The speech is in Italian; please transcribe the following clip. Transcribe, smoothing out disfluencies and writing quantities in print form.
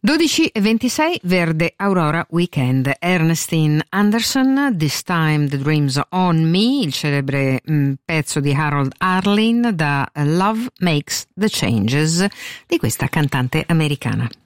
12:26, Verde Aurora Weekend. Ernestine Anderson, This Time the Dreams on Me, il celebre pezzo di Harold Arlen da Love Makes the Changes di questa cantante americana.